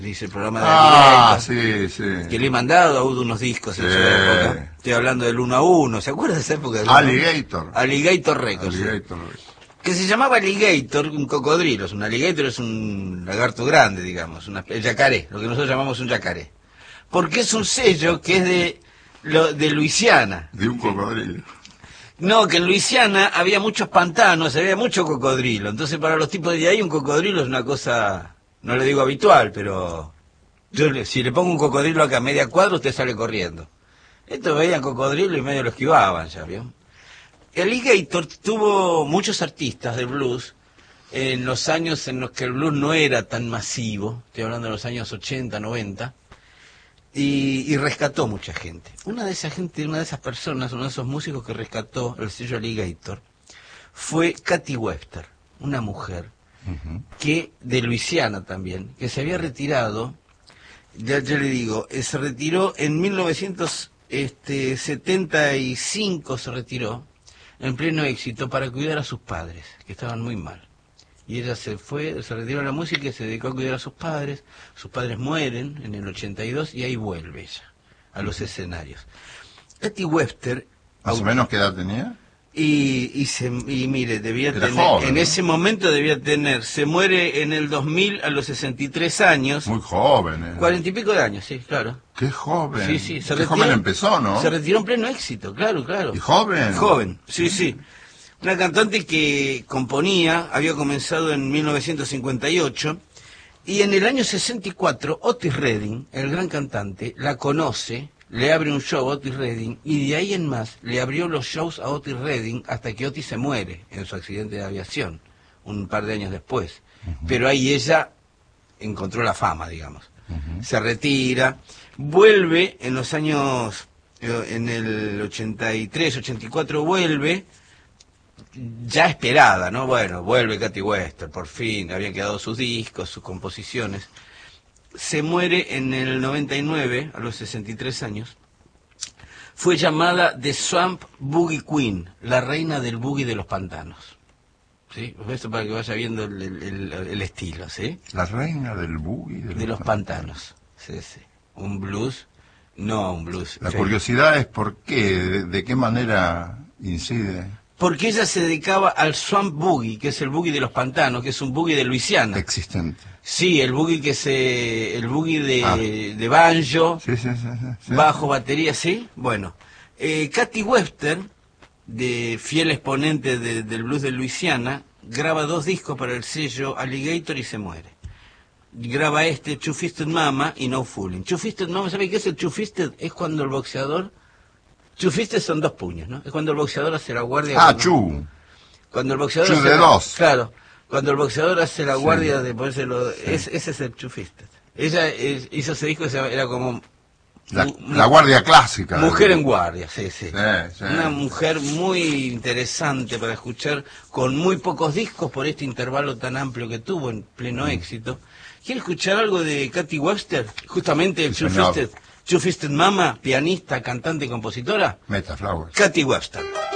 dice el programa de Alligator, sí, sí. que le he mandado a Udo unos discos en su época. Estoy hablando del 1 a 1, ¿se acuerda de esa época? Alligator. Alligator Records. Alligator. Que se llamaba alligator, un cocodrilo. Un alligator es un lagarto grande, digamos, el yacaré, lo que nosotros llamamos un yacaré. Porque es un sello que es de Luisiana. De un cocodrilo. No, que en Luisiana había muchos pantanos, había mucho cocodrilo. Entonces para los tipos de ahí un cocodrilo es una cosa, no le digo habitual, pero si le pongo un cocodrilo acá a media cuadra, usted sale corriendo. Estos veían cocodrilo y medio lo esquivaban, ¿ya vio? Alligator tuvo muchos artistas de blues en los años en los que el blues no era tan masivo, estoy hablando de los años 80, 90, y rescató mucha gente. Una de esas personas, uno de esos músicos que rescató el sello Alligator, fue Katy Webster, una mujer que de Luisiana también, que se había retirado, ya le digo, se retiró en 1975, se retiró, en pleno éxito, para cuidar a sus padres, que estaban muy mal. Y ella se retiró de la música y se dedicó a cuidar a sus padres mueren en el 82 y ahí vuelve ella, a los escenarios. Katy Webster... ¿Más o menos qué edad tenía? Y mire, debía Era tener, joven, en ¿no? ese momento debía tener, se muere en el 2000 a los 63 años. Muy joven. 40 y pico de años, sí, claro. Qué joven. Sí, sí, Qué joven empezó, ¿no? Se retiró en pleno éxito, claro. ¿Y joven? Joven, sí. Una cantante que componía, había comenzado en 1958, y en el año 64, Otis Redding, el gran cantante, la conoce, le abre un show a Otis Redding, y de ahí en más le abrió los shows a Otis Redding hasta que Otis se muere en su accidente de aviación, un par de años después. Pero ahí ella encontró la fama, digamos. Se retira, vuelve en los años, en el 83, 84 vuelve, ya esperada, ¿no? Bueno, vuelve Katy Webster, por fin, habían quedado sus discos, sus composiciones. Se muere en el 99, a los 63 años. Fue llamada The Swamp Boogie Queen, la reina del boogie de los pantanos. ¿Sí? Esto para que vaya viendo el estilo, ¿sí? La reina del boogie de los pantanos. Sí. Un blues, no un blues. La curiosidad es por qué, de qué manera incide. Porque ella se dedicaba al swamp boogie, que es el boogie de los pantanos, que es un boogie de Luisiana. Existente. Sí, el boogie el boogie de banjo, Sí. bajo, batería, sí. Bueno, Katy Webster, de fiel exponente del blues de Luisiana, graba 2 discos para el sello Alligator y se muere. Graba Two Fisted Mama y No Fooling. Two Fisted Mama, ¿sabe qué es el Two Fisted? Es cuando el boxeador... Two Fisted son 2 puños, ¿no? Es cuando el boxeador hace la guardia... Cuando el boxeador Chu hace de 2. Claro, cuando el boxeador hace la guardia de ponérselo... Ese es el Two Fisted. Ella hizo ese disco, era como... La guardia clásica. Mujer en guardia, sí. Una mujer muy interesante para escuchar, con muy pocos discos por este intervalo tan amplio que tuvo en pleno éxito. ¿Quiere escuchar algo de Katy Webster? Justamente el Two Fisted Mama, pianista, cantante y compositora. Meta Flowers. Katy Webster.